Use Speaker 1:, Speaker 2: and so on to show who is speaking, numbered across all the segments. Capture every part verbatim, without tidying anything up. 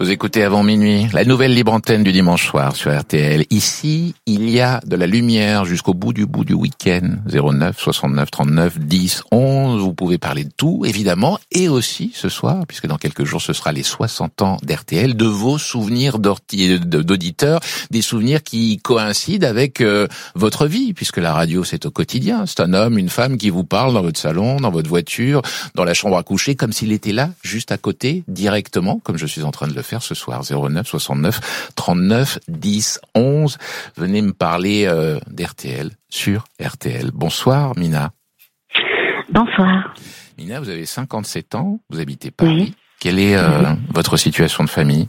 Speaker 1: Vous écoutez Avant minuit, la nouvelle libre antenne du dimanche soir sur R T L. Ici, il y a de la lumière jusqu'au bout du bout du week-end. zéro neuf soixante-neuf trente-neuf dix onze. Vous pouvez parler de tout, évidemment, et aussi ce soir, puisque dans quelques jours ce sera les soixante ans d'R T L, de vos souvenirs d'auditeurs, des souvenirs qui coïncident avec euh, votre vie, puisque la radio c'est au quotidien. C'est un homme, une femme qui vous parle dans votre salon, dans votre voiture, dans la chambre à coucher, comme s'il était là, juste à côté, directement, comme je suis en train de le faire ce soir. Zéro neuf soixante-neuf trente-neuf dix onze. Venez me parler euh, d'R T L sur R T L. Bonsoir Mina.
Speaker 2: Bonsoir.
Speaker 1: Mina, vous avez cinquante-sept ans, vous habitez Paris.
Speaker 2: Oui.
Speaker 1: Quelle est euh,
Speaker 2: oui.
Speaker 1: votre situation de famille?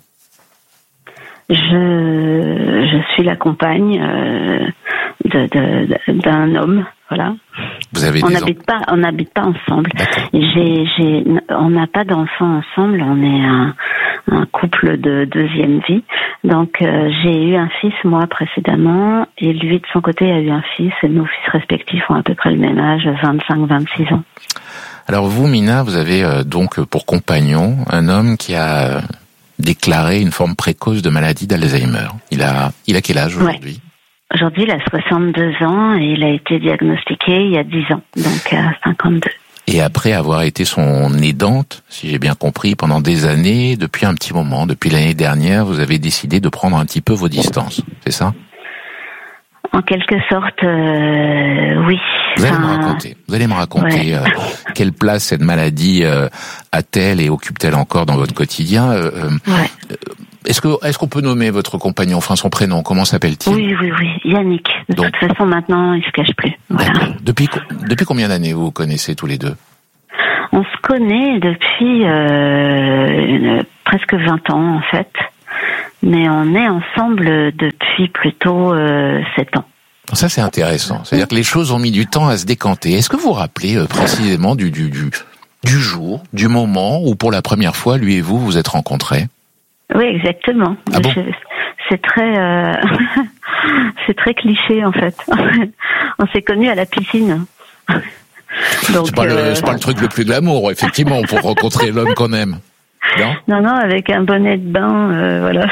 Speaker 2: Je, je suis la compagne euh, de, de, d'un homme, voilà.
Speaker 1: Vous avez
Speaker 2: on
Speaker 1: des
Speaker 2: n'habite pas, on n'habite pas ensemble.
Speaker 1: D'accord.
Speaker 2: J'ai, j'ai, on n'a pas d'enfants ensemble. On est un, un couple de deuxième vie. Donc euh, j'ai eu un fils moi précédemment, et lui de son côté a eu un fils. Et nos fils respectifs ont à peu près le même âge, vingt-cinq vingt-six ans.
Speaker 1: Alors vous, Mina, vous avez euh, donc pour compagnon un homme qui a euh, déclaré une forme précoce de maladie d'Alzheimer. Il a, il a quel âge aujourd'hui?
Speaker 2: Ouais. Aujourd'hui, il a soixante-deux ans et il a été diagnostiqué il y a dix ans, donc à cinquante-deux.
Speaker 1: Et après avoir été son aidante, si j'ai bien compris, pendant des années, depuis un petit moment, depuis l'année dernière, vous avez décidé de prendre un petit peu vos distances, c'est ça?
Speaker 2: En quelque sorte, euh, oui.
Speaker 1: Vous allez
Speaker 2: enfin,
Speaker 1: me raconter, vous allez me raconter
Speaker 2: ouais.
Speaker 1: euh, quelle place cette maladie euh, a-t-elle et occupe-t-elle encore dans votre quotidien euh,
Speaker 2: ouais.
Speaker 1: euh, Est-ce que est-ce qu'on peut nommer votre compagnon, enfin son prénom, comment s'appelle-t-il?
Speaker 2: Oui, oui, oui, Yannick. De
Speaker 1: Donc,
Speaker 2: toute façon, maintenant, il se cache plus. Voilà.
Speaker 1: Depuis depuis combien d'années vous vous connaissez tous les deux?
Speaker 2: On se connaît depuis euh, une, presque vingt ans en fait, mais on est ensemble depuis plutôt euh, sept ans.
Speaker 1: Ça c'est intéressant. C'est-à-dire que les choses ont mis du temps à se décanter. Est-ce que vous vous rappelez euh, précisément du du du du jour, du moment où pour la première fois lui et vous vous êtes rencontrés?
Speaker 2: Oui, exactement.
Speaker 1: Ah bon?
Speaker 2: C'est très, euh... c'est très cliché en fait. On s'est connus à la piscine. Donc,
Speaker 1: c'est pas
Speaker 2: euh...
Speaker 1: le, c'est pas le truc le plus glamour, effectivement, pour rencontrer l'homme qu'on aime. Non,
Speaker 2: non, non, avec un bonnet de bain, euh, voilà.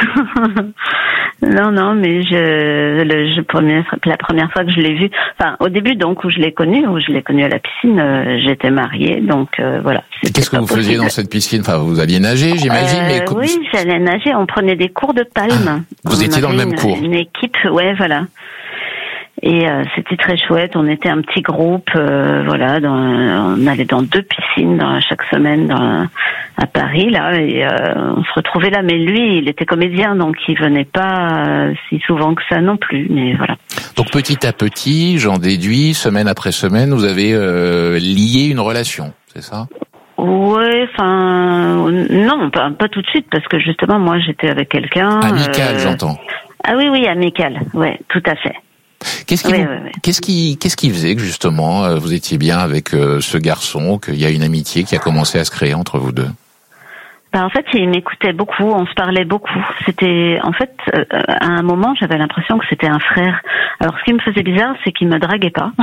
Speaker 2: non, non, mais je, le, je première, la première fois que je l'ai vu, enfin, au début donc où je l'ai connu, où je l'ai connu à la piscine, euh, j'étais mariée, donc euh, voilà.
Speaker 1: Qu'est-ce que vous
Speaker 2: possible.
Speaker 1: faisiez dans cette piscine? Enfin, vous alliez nager, j'imagine.
Speaker 2: Euh,
Speaker 1: mais
Speaker 2: oui, j'allais nager. On prenait des cours de palme.
Speaker 1: Ah, vous
Speaker 2: on
Speaker 1: étiez dans le même
Speaker 2: une,
Speaker 1: cours.
Speaker 2: Une équipe, ouais, voilà. Et euh, c'était très chouette. On était un petit groupe, euh, voilà. Dans, on allait dans deux piscines dans, chaque semaine dans, à Paris, là, et euh, on se retrouvait là. Mais lui, il était comédien, donc il venait pas euh, si souvent que ça non plus. Mais voilà.
Speaker 1: Donc petit à petit, j'en déduis, semaine après semaine, vous avez euh, lié une relation, c'est ça?
Speaker 2: Ouais, enfin, non, pas, pas tout de suite, parce que justement, moi, j'étais avec quelqu'un.
Speaker 1: Amical,
Speaker 2: euh...
Speaker 1: j'entends.
Speaker 2: Ah oui, oui, amical. Ouais, tout à fait.
Speaker 1: Qu'est-ce qui,
Speaker 2: oui,
Speaker 1: vous,
Speaker 2: oui, oui.
Speaker 1: qu'est-ce qui, qu'est-ce qui faisait que justement euh, vous étiez bien avec euh, ce garçon, qu'il y a une amitié qui a commencé à se créer entre vous deux?
Speaker 2: Bah en fait, il m'écoutait beaucoup, on se parlait beaucoup. C'était, en fait, euh, à un moment, j'avais l'impression que c'était un frère. Alors, ce qui me faisait bizarre, c'est qu'il me draguait pas.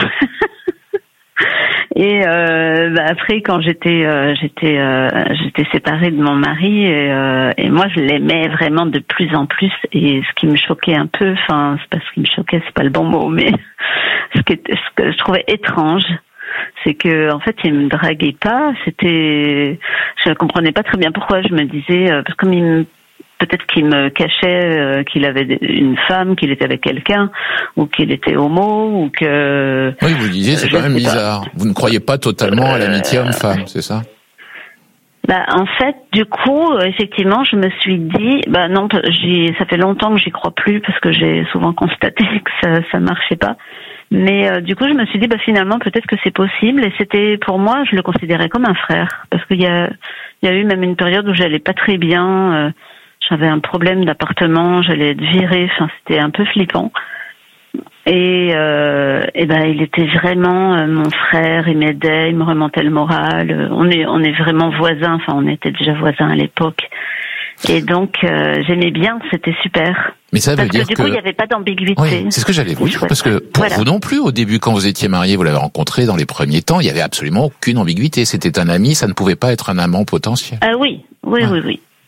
Speaker 2: Et euh, bah après, quand j'étais, euh, j'étais, euh, j'étais séparée de mon mari, et, euh, et moi, je l'aimais vraiment de plus en plus. Et ce qui me choquait un peu, enfin, c'est pas ce qui me choquait, c'est pas le bon mot, mais ce que, ce que je trouvais étrange, c'est que en fait, il me draguait pas. C'était, je comprenais pas très bien pourquoi. Je me disais, euh, parce que comme il me peut-être qu'il me cachait euh, qu'il avait une femme, qu'il était avec quelqu'un, ou qu'il était homo, ou que...
Speaker 1: Oui, vous disiez, c'est quand même bizarre. Pas. Vous ne croyez pas totalement euh... à l'amitié homme-femme, c'est ça?
Speaker 2: Bah, en fait, du coup, effectivement, je me suis dit, bah non, j'y, ça fait longtemps que j'y crois plus, parce que j'ai souvent constaté que ça, ça marchait pas. Mais euh, du coup, je me suis dit, bah finalement, peut-être que c'est possible. Et c'était, pour moi, je le considérais comme un frère, parce qu'il y a, il y a eu même une période où j'allais pas très bien. Euh, J'avais un problème d'appartement, j'allais être virée, enfin c'était un peu flippant. Et, euh, et ben il était vraiment euh, mon frère, il m'aidait, il me remontait le moral. On est on est vraiment voisins, enfin on était déjà voisins à l'époque. Et donc euh, j'aimais bien, c'était super.
Speaker 1: Mais ça veut
Speaker 2: parce
Speaker 1: dire
Speaker 2: que du
Speaker 1: que...
Speaker 2: coup il n'y avait pas d'ambiguïté.
Speaker 1: Oui, c'est ce que j'allais vous dire, parce que pour
Speaker 2: voilà.
Speaker 1: vous non plus, au début, quand vous étiez mariés, vous l'avez rencontré dans les premiers temps, il y avait absolument aucune ambiguïté. C'était un ami, ça ne pouvait pas être un amant potentiel.
Speaker 2: Ah oui, oui,
Speaker 1: ouais.
Speaker 2: oui, oui. Non,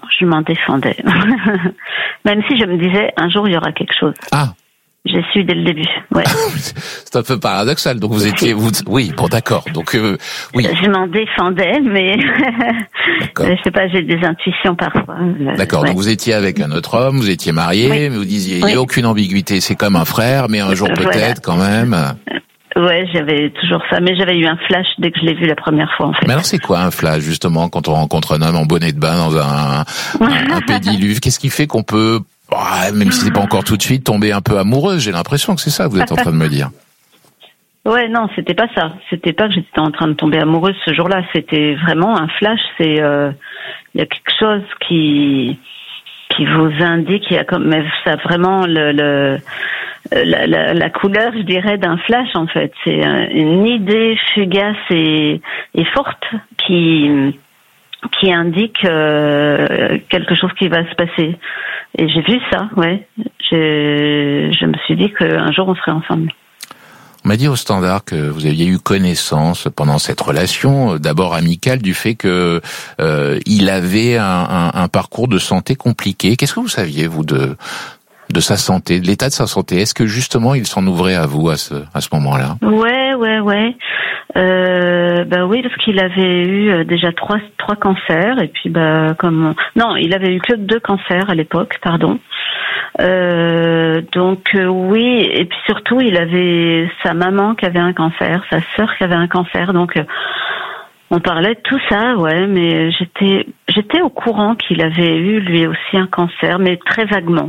Speaker 2: je m'en défendais. Même si je me disais, un jour, il y aura quelque chose.
Speaker 1: Ah.
Speaker 2: J'ai su dès le début, ouais.
Speaker 1: C'est un peu paradoxal. Donc vous étiez, vous, oui, bon, d'accord. Donc euh, oui.
Speaker 2: Je m'en défendais, mais je sais pas, j'ai des intuitions parfois.
Speaker 1: D'accord. Ouais. Donc vous étiez avec un autre homme, vous étiez marié, oui. mais vous disiez, il n'y a oui. aucune ambiguïté, c'est comme un frère, mais un jour peut-être voilà. quand même.
Speaker 2: Ouais, j'avais toujours ça, mais j'avais eu un flash dès que je l'ai vu la première fois, en fait.
Speaker 1: Mais alors c'est quoi un flash, justement, quand on rencontre un homme en bonnet de bain dans un, un, un pédiluve? Qu'est-ce qui fait qu'on peut, oh, même si c'est pas encore tout de suite, tomber un peu amoureuse? J'ai l'impression que c'est ça que vous êtes en train de me dire.
Speaker 2: Ouais, non, c'était pas ça. C'était pas que j'étais en train de tomber amoureuse ce jour-là. C'était vraiment un flash. C'est, euh, il y a quelque chose qui, qui vous indique, il y a comme, mais ça vraiment le, le, La, la, la couleur, je dirais, d'un flash, en fait. C'est une idée fugace et, et forte qui, qui indique euh, quelque chose qui va se passer. Et j'ai vu ça, ouais. J'ai, je me suis dit qu'un jour, on serait ensemble.
Speaker 1: On m'a dit au Standard que vous aviez eu connaissance pendant cette relation, d'abord amicale, du fait que euh, il avait un, un, un parcours de santé compliqué. Qu'est-ce que vous saviez, vous, de... de sa santé, de l'état de sa santé? Est-ce que justement il s'en ouvrait à vous à ce à ce moment-là?
Speaker 2: Ouais, ouais, ouais. Euh, bah oui, parce qu'il avait eu déjà trois trois cancers et puis bah comme non, il avait eu que deux cancers à l'époque, pardon. Euh, donc euh, oui, et puis surtout il avait sa maman qui avait un cancer, sa sœur qui avait un cancer, donc. Euh, On parlait de tout ça, ouais, mais j'étais j'étais au courant qu'il avait eu lui aussi un cancer, mais très vaguement.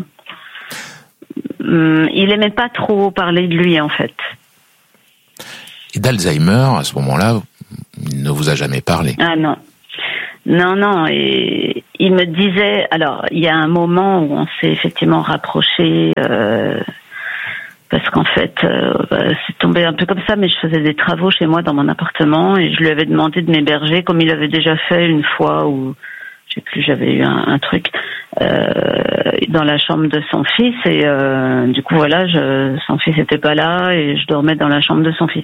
Speaker 2: Il aimait pas trop parler de lui, en fait.
Speaker 1: Et d'Alzheimer, à ce moment-là, il ne vous a jamais parlé?
Speaker 2: Ah non. Non, non. Et il me disait... Alors, il y a un moment où on s'est effectivement rapprochés, euh, parce qu'en fait, euh, bah, c'est tombé un peu comme ça, mais je faisais des travaux chez moi dans mon appartement, et je lui avais demandé de m'héberger, comme il avait déjà fait une fois où... Je sais plus, j'avais eu un, un truc euh, dans la chambre de son fils et euh, du coup voilà, je, son fils était pas là et je dormais dans la chambre de son fils.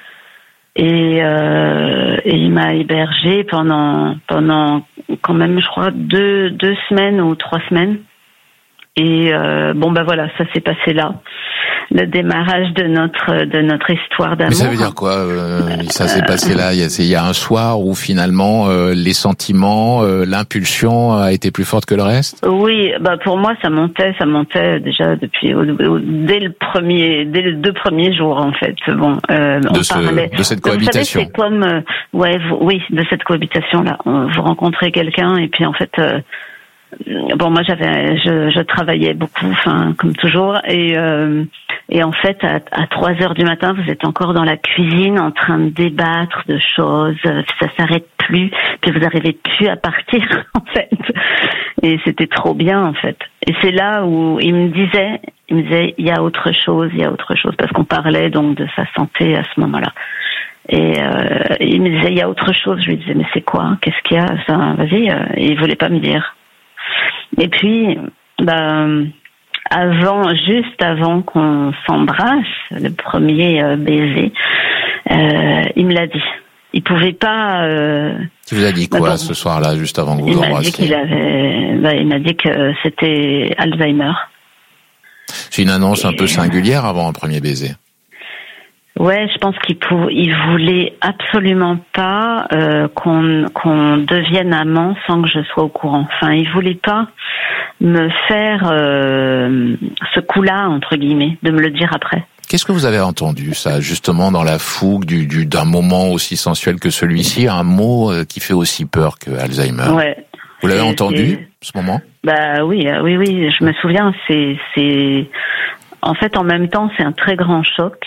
Speaker 2: Et, euh, et il m'a hébergée pendant pendant quand même, je crois, deux deux semaines ou trois semaines. Et euh, bon ben voilà, ça s'est passé là. Le démarrage de notre de notre histoire d'amour.
Speaker 1: Mais ça veut dire quoi euh, ça s'est passé là? Il y a, il y a un soir où finalement euh, les sentiments, euh, l'impulsion a été plus forte que le reste?
Speaker 2: Oui, bah pour moi ça montait, ça montait déjà depuis au, au, dès le premier, dès les deux premiers jours en fait. Bon, euh, on
Speaker 1: de, ce,
Speaker 2: parlait
Speaker 1: de cette cohabitation.
Speaker 2: Vous savez, c'est comme euh, ouais, vous, oui, de cette cohabitation là. Vous rencontrez quelqu'un et puis en fait. Euh, Bon, moi j'avais, je, je travaillais beaucoup, enfin comme toujours, et euh, et en fait à, à trois heures du matin, vous êtes encore dans la cuisine en train de débattre de choses, ça s'arrête plus, puis vous arrivez plus à partir en fait, et c'était trop bien en fait. Et c'est là où il me disait, il me disait, il y a autre chose, il y a autre chose, parce qu'on parlait donc de sa santé à ce moment-là. Et euh, il me disait, il y a autre chose. Je lui disais, mais c'est quoi? Qu'est-ce qu'il y a? Ça, vas-y. Et il voulait pas me dire. Et puis, bah, avant, juste avant qu'on s'embrasse, le premier euh, baiser, euh, il me l'a dit. Il pouvait pas. Euh,
Speaker 1: il vous a dit quoi bah, bon, ce soir-là, juste avant que vous vous embrassiez? Il m'a dit
Speaker 2: qu'il avait. Bah, il m'a dit que c'était Alzheimer.
Speaker 1: C'est une annonce Et... un peu singulière avant un premier baiser.
Speaker 2: Ouais, je pense qu'il pou... il voulait absolument pas euh, qu'on qu'on devienne amants sans que je sois au courant. Enfin, il voulait pas me faire euh, ce coup-là entre guillemets, de me le dire après.
Speaker 1: Qu'est-ce que vous avez entendu, ça, justement, dans la fougue du, du d'un moment aussi sensuel que celui-ci, un mot qui fait aussi peur que Alzheimer? Ouais. Vous l'avez entendu, ce moment?
Speaker 2: Bah oui, oui, oui. Je me souviens. C'est c'est en fait en même temps, c'est un très grand choc.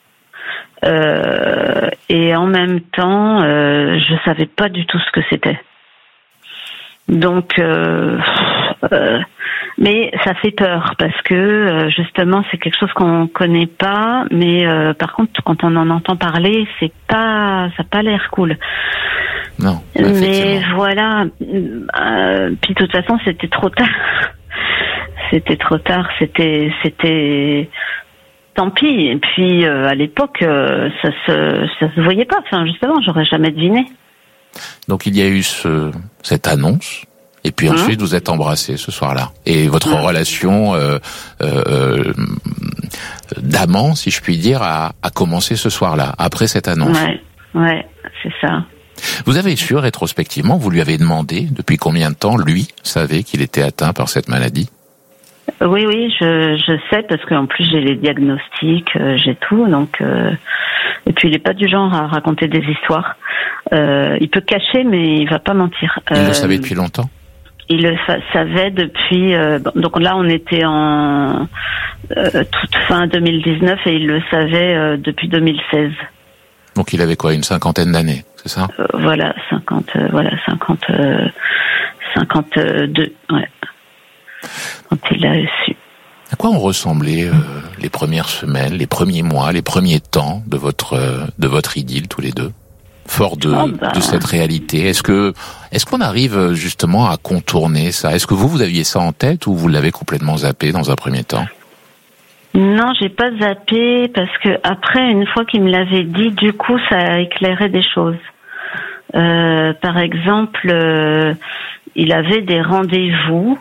Speaker 2: Euh, et en même temps, euh, je savais pas du tout ce que c'était. Donc, euh, euh, mais ça fait peur parce que euh, justement, c'est quelque chose qu'on connaît pas. Mais euh, par contre, quand on en entend parler, c'est pas, ça a pas l'air cool.
Speaker 1: Non.
Speaker 2: Mais voilà. Euh, puis de toute façon, c'était trop tard. C'était trop tard. C'était, c'était. Tant pis. Et puis euh, à l'époque, euh, ça se ça se voyait pas. Enfin, justement, j'aurais jamais deviné.
Speaker 1: Donc il y a eu ce cette annonce Et puis ensuite, mmh. vous êtes embrassés ce soir-là. Et votre mmh. relation euh, euh, d'amant, si je puis dire, a, a commencé ce soir-là, après cette annonce.
Speaker 2: Ouais, ouais, c'est ça.
Speaker 1: Vous avez su, rétrospectivement, vous lui avez demandé depuis combien de temps, lui, savait qu'il était atteint par cette maladie?
Speaker 2: Oui, oui, je, je sais, parce qu'en plus j'ai les diagnostics, euh, j'ai tout, donc... Euh... Et puis il n'est pas du genre à raconter des histoires. Euh, il peut cacher, mais il va pas mentir.
Speaker 1: Il
Speaker 2: euh,
Speaker 1: le savait depuis longtemps?
Speaker 2: Il le savait depuis... Euh, donc là, on était en euh, toute fin deux mille dix-neuf et il le savait euh, depuis deux mille seize.
Speaker 1: Donc il avait quoi, une cinquantaine d'années, c'est ça?
Speaker 2: euh, Voilà, cinquante, euh, voilà, cinquante, euh, cinquante-deux, ouais. Quand il l'a su.
Speaker 1: À quoi ont ressemblé euh, les premières semaines, les premiers mois, les premiers temps de votre euh, de votre idylle tous les deux, fort de, oh bah. de cette réalité? Est-ce que est-ce qu'on arrive justement à contourner ça? Est-ce que vous vous aviez ça en tête ou vous l'avez complètement zappé dans un premier temps?
Speaker 2: Non, j'ai pas zappé parce que après, une fois qu'il me l'avait dit, du coup, ça a éclairé des choses. Euh, par exemple, euh, il avait des rendez-vous.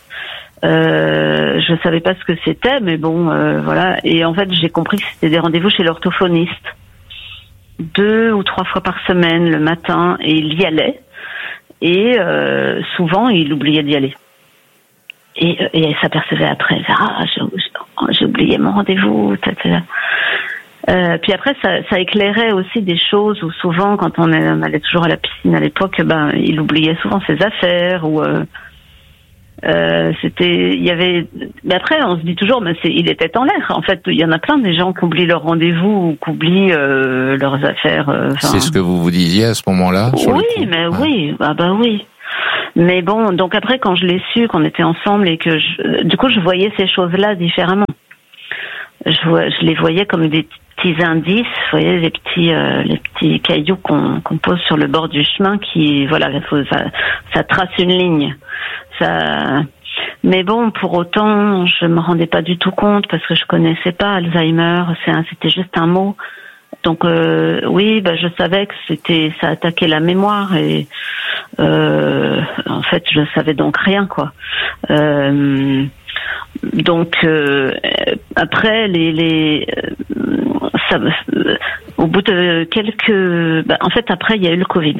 Speaker 2: Euh, je savais pas ce que c'était, mais bon, euh, voilà. Et en fait, j'ai compris que c'était des rendez-vous chez l'orthophoniste, deux ou trois fois par semaine le matin, et il y allait. Et euh, souvent, il oubliait d'y aller. Et, et elle s'apercevait après, ah, j'ai, j'ai oublié mon rendez-vous, et cetera. Euh, puis après, ça, ça éclairait aussi des choses où souvent, quand on, est, on allait toujours à la piscine à l'époque, ben, il oubliait souvent ses affaires ou. Euh, Euh, c'était, il y avait. Mais après, on se dit toujours, mais c'est, il était en l'air. En fait, il y en a plein des gens qui oublient leurs rendez-vous ou qui oublient euh, leurs affaires. Euh,
Speaker 1: c'est ce que vous vous disiez à ce moment-là? Sur
Speaker 2: oui,
Speaker 1: le coup.
Speaker 2: mais
Speaker 1: ouais.
Speaker 2: oui, ah bah oui. Mais bon, donc après, quand je l'ai su, qu'on était ensemble et que, je, du coup, je voyais ces choses-là différemment. Je, vois, je les voyais comme des petits indices, vous voyez, les petits, euh, les petits cailloux qu'on, qu'on pose sur le bord du chemin, qui, voilà, ça, ça trace une ligne. Ça... Mais bon, pour autant, je me rendais pas du tout compte parce que je connaissais pas Alzheimer. C'est un, c'était juste un mot. Donc euh, oui, bah, je savais que c'était, ça attaquait la mémoire et euh, en fait, je savais donc rien, quoi. Euh, donc euh, après, les, les ça, euh, au bout de quelques, bah, en fait, après, il y a eu le Covid.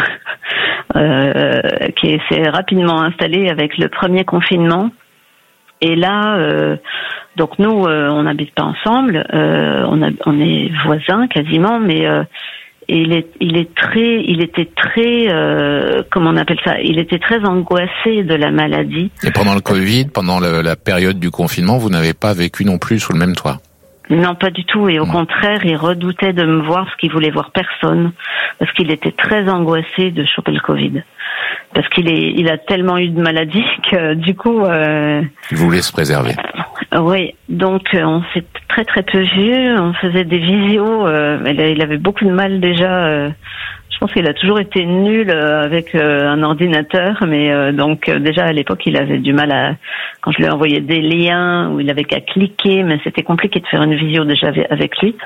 Speaker 2: Euh, qui s'est rapidement installé avec le premier confinement. Et là, euh, donc nous, euh, on n'habite pas ensemble, euh, on, a, on est voisins quasiment, mais euh, il est, il est très, il était très, euh, comment on appelle ça, il était très angoissé de la maladie.
Speaker 1: Et pendant le Covid, pendant le, la période du confinement, vous n'avez pas vécu non plus sous le même toit?
Speaker 2: Non, pas du tout. Et au mmh. contraire, il redoutait de me voir parce qu'il voulait voir personne. Parce qu'il était très angoissé de choper le Covid. Parce qu'il est, il a tellement eu de maladies que du coup... Euh,
Speaker 1: il voulait se préserver.
Speaker 2: Euh, oui. Donc, on s'est très très peu vus. On faisait des visios. Euh, il avait beaucoup de mal déjà... Euh, je pense qu'il a toujours été nul avec euh, un ordinateur, mais euh, donc euh, déjà à l'époque il avait du mal à, quand je lui envoyais des liens où il avait qu'à cliquer, mais c'était compliqué de faire une visio déjà avec lui.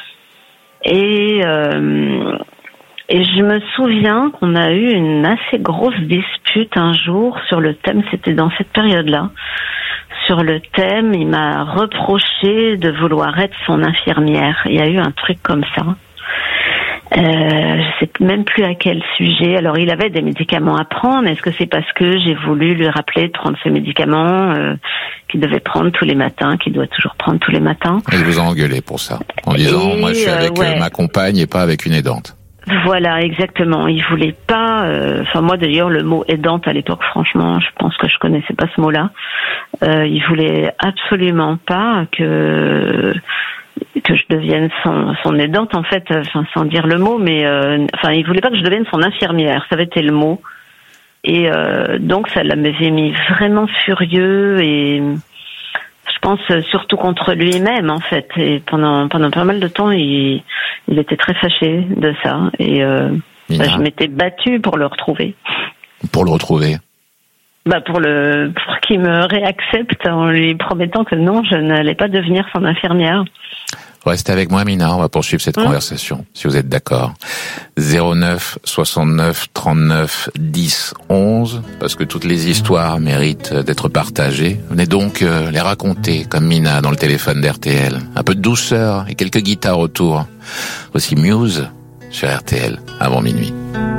Speaker 2: Et euh, et je me souviens qu'on a eu une assez grosse dispute un jour sur le thème, c'était dans cette période-là. Sur le thème, il m'a reproché de vouloir être son infirmière. Il y a eu un truc comme ça. Euh, je sais même plus à quel sujet. Alors, il avait des médicaments à prendre. Est-ce que c'est parce que j'ai voulu lui rappeler de prendre ses médicaments euh, qu'il devait prendre tous les matins, qu'il doit toujours prendre tous les matins?
Speaker 1: Il vous a engueulé pour ça, en disant et, moi je suis avec euh, ouais. ma compagne et pas avec une aidante.
Speaker 2: Voilà, exactement. Il voulait pas. Enfin, euh, moi d'ailleurs, le mot aidante à l'époque, franchement, je pense que je connaissais pas ce mot-là. Euh, il voulait absolument pas que. que je devienne son, son aidante, en fait, enfin, sans dire le mot, mais euh, enfin, il voulait pas que je devienne son infirmière, ça avait été le mot. Et euh, donc, ça m'avait mis vraiment furieux et je pense surtout contre lui-même, en fait. Et pendant pendant pas mal de temps, il, il était très fâché de ça. Et euh, bah, je m'étais battue pour le retrouver.
Speaker 1: Pour le retrouver
Speaker 2: Bah pour le pour qu'il me réaccepte en lui promettant que non, je n'allais pas devenir son infirmière.
Speaker 1: Restez avec moi, Mina, on va poursuivre cette mmh. conversation, si vous êtes d'accord. zéro neuf soixante-neuf trente-neuf dix onze, parce que toutes les histoires méritent d'être partagées. Venez donc euh, les raconter, comme Mina dans le téléphone d'R T L. Un peu de douceur et quelques guitares autour. Aussi Muse sur R T L, avant minuit.